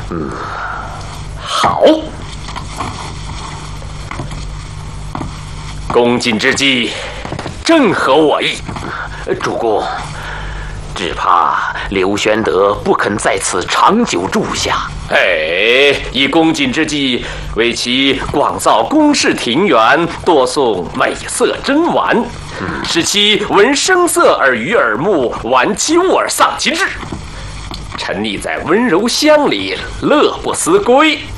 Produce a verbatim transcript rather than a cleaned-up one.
嗯，好。攻进之计，正合我意。 主公，只怕刘玄德不肯在此长久住下。 哎，以公瑾之计，为其广造宫室庭园，多送美色珍玩，嗯、使其闻声色而悦耳目，玩其物而丧其志。沉溺在温柔乡里，乐不思归。